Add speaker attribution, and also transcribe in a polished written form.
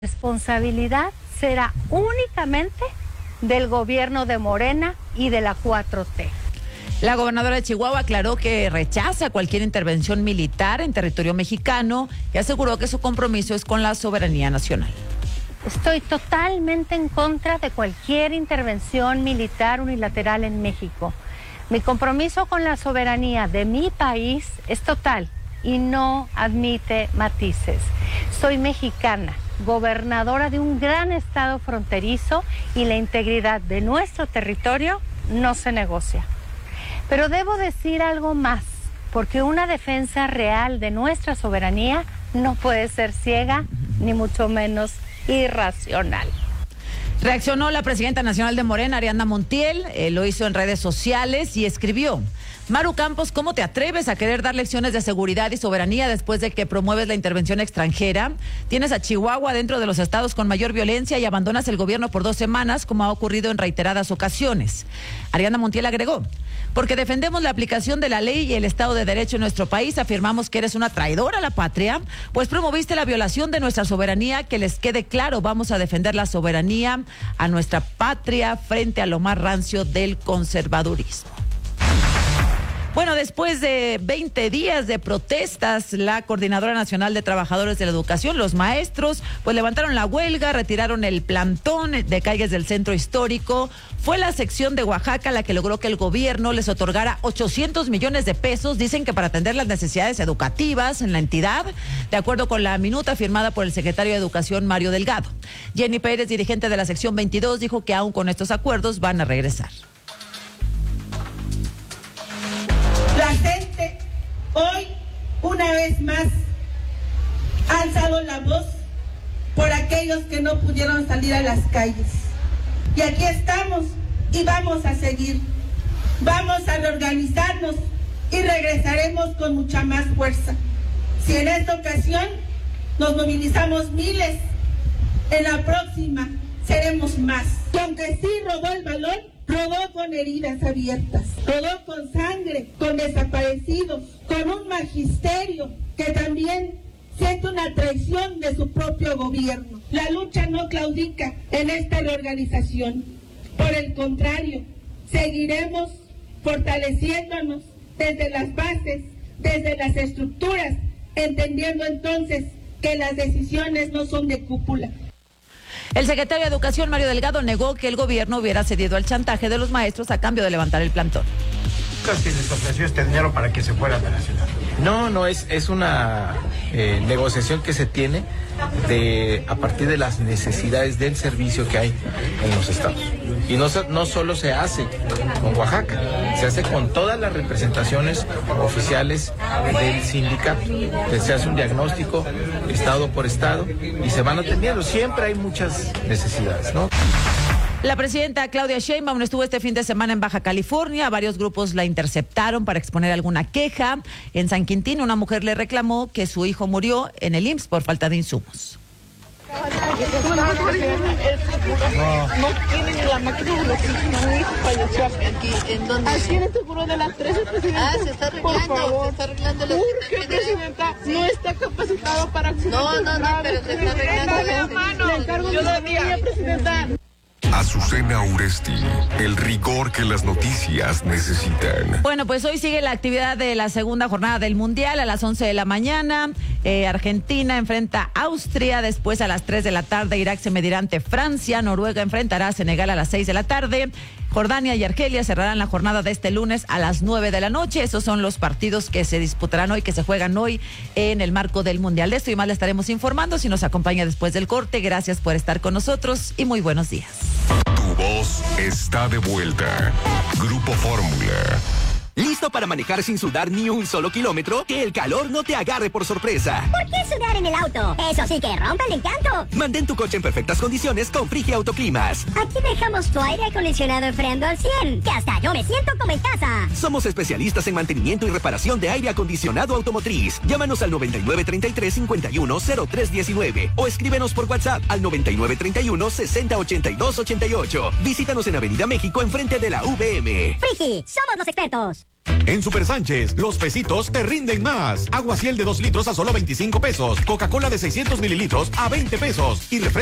Speaker 1: responsabilidad será únicamente del gobierno de Morena y de la 4T.
Speaker 2: La gobernadora de Chihuahua aclaró que rechaza cualquier intervención militar en territorio mexicano y aseguró que su compromiso es con la soberanía nacional.
Speaker 1: Estoy totalmente en contra de cualquier intervención militar unilateral en México. Mi compromiso con la soberanía de mi país es total y no admite matices. Soy mexicana, gobernadora de un gran estado fronterizo y la integridad de nuestro territorio no se negocia. Pero debo decir algo más, porque una defensa real de nuestra soberanía no puede ser ciega, ni mucho menos irracional.
Speaker 2: Reaccionó la presidenta nacional de Morena, Ariadna Montiel, lo hizo en redes sociales y escribió: Maru Campos, ¿cómo te atreves a querer dar lecciones de seguridad y soberanía después de que promueves la intervención extranjera? Tienes a Chihuahua dentro de los estados con mayor violencia y abandonas el gobierno por 2 semanas, como ha ocurrido en reiteradas ocasiones. Ariadna Montiel agregó: porque defendemos la aplicación de la ley y el Estado de Derecho en nuestro país, afirmamos que eres una traidora a la patria, pues promoviste la violación de nuestra soberanía. Que les quede claro, vamos a defender la soberanía a nuestra patria frente a lo más rancio del conservadurismo. Bueno, después de 20 días de protestas, la Coordinadora Nacional de Trabajadores de la Educación, los maestros, pues levantaron la huelga, retiraron el plantón de calles del centro histórico. Fue la sección de Oaxaca la que logró que el gobierno les otorgara 800 millones de pesos, dicen que para atender las necesidades educativas en la entidad, de acuerdo con la minuta firmada por el secretario de Educación, Mario Delgado. Jenny Pérez, dirigente de la sección 22, dijo que aún con estos acuerdos van a regresar.
Speaker 3: La gente hoy, una vez más, ha alzado la voz por aquellos que no pudieron salir a las calles. Y aquí estamos y vamos a seguir. Vamos a reorganizarnos y regresaremos con mucha más fuerza. Si en esta ocasión nos movilizamos miles, en la próxima seremos más. Y aunque sí rodó el balón, rodó con heridas abiertas, rodó con sangre, con desaparecidos, con un magisterio que también siente una traición de su propio gobierno. La lucha no claudica en esta reorganización. Por el contrario, seguiremos fortaleciéndonos desde las bases, desde las estructuras, entendiendo entonces que las decisiones no son de cúpula.
Speaker 2: El secretario de Educación, Mario Delgado, negó que el gobierno hubiera cedido al chantaje de los maestros a cambio de levantar el plantón.
Speaker 4: Que les ofreció este dinero para que se fueran de la ciudad.
Speaker 5: No, es una negociación que se tiene a partir de las necesidades del servicio que hay en los estados. Y no solo se hace con Oaxaca, se hace con todas las representaciones oficiales del sindicato. Se hace un diagnóstico estado por estado y se van atendiendo. Siempre hay muchas necesidades, ¿no?
Speaker 2: La presidenta Claudia Sheinbaum estuvo este fin de semana en Baja California. Varios grupos la interceptaron para exponer alguna queja. En San Quintín, una mujer le reclamó que su hijo murió en el IMSS por falta de insumos.
Speaker 6: No tienen ni la máquina de oxígeno, mi hijo falleció aquí. ¿En dónde? Aquí en el seguro de las 13, presidenta.
Speaker 7: Se está arreglando,
Speaker 6: por favor.
Speaker 7: Se está arreglando.
Speaker 6: ¿Por qué, presidenta? Sí. No está capacitado para accionar.
Speaker 7: No, pero se está arreglando.
Speaker 6: Le encargo de la mía, presidenta.
Speaker 8: Azucena Uresti, el rigor que las noticias necesitan.
Speaker 2: Bueno, pues hoy sigue la actividad de la segunda jornada del Mundial a las 11 de la mañana. Argentina enfrenta a Austria, después a las 3 de la tarde Irak se medirá ante Francia, Noruega enfrentará a Senegal a las 6 de la tarde. Jordania y Argelia cerrarán la jornada de este lunes a las 9 de la noche. Esos son los partidos que se disputarán hoy, que se juegan hoy en el marco del Mundial. De esto y más le estaremos informando si nos acompaña después del corte. Gracias por estar con nosotros y muy buenos días.
Speaker 8: Tu voz está de vuelta. Grupo Fórmula.
Speaker 9: ¿Listo para manejar sin sudar ni un solo kilómetro? Que el calor no te agarre por sorpresa.
Speaker 10: ¿Por qué sudar en el auto? Eso sí que rompe el encanto.
Speaker 9: Mantén tu coche en perfectas condiciones con Frigia Autoclimas.
Speaker 10: Aquí dejamos tu aire acondicionado enfriando al 100, que hasta yo me siento como en casa.
Speaker 9: Somos especialistas en mantenimiento y reparación de aire acondicionado automotriz. Llámanos al 9933-510319 o escríbenos por WhatsApp al 9931-608288. Visítanos en Avenida México enfrente de la VM.
Speaker 10: Frigi, somos los expertos.
Speaker 11: En Super Sánchez, los pesitos te rinden más. Agua Ciel de 2 litros a solo 25 pesos. Coca-Cola de 600 mililitros a 20 pesos. Y refresco